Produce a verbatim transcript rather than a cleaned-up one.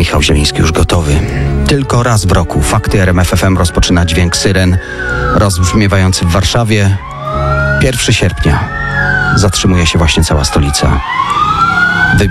Michał Zieliński już gotowy. Tylko raz w roku Fakty R M F F M rozpoczyna dźwięk syren rozbrzmiewający w Warszawie. pierwszego sierpnia zatrzymuje się właśnie cała stolica.